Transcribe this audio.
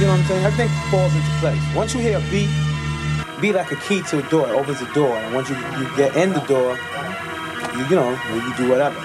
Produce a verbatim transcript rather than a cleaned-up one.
you know what I'm saying? Everything falls into place. Once you hear a beat, be like a key to a door. It opens the door, and once you, you get in the door, you, you know, you do whatever.